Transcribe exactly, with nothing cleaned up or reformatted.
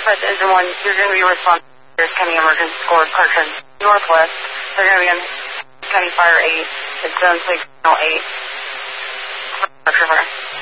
press engine one. You're going to be responding to County Emergency Squad, Carson Northwest. They're going to be on County Fire eight. It's zone six oh eight. River.